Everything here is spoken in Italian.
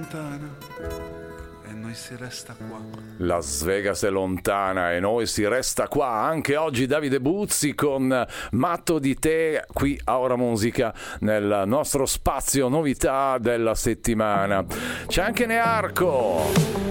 lontana e noi si resta qua. Las Vegas è lontana e noi si resta qua. Anche oggi Davide Buzzi con Matto di te qui a Ora Musica nel nostro spazio novità della settimana. C'è anche Nearco.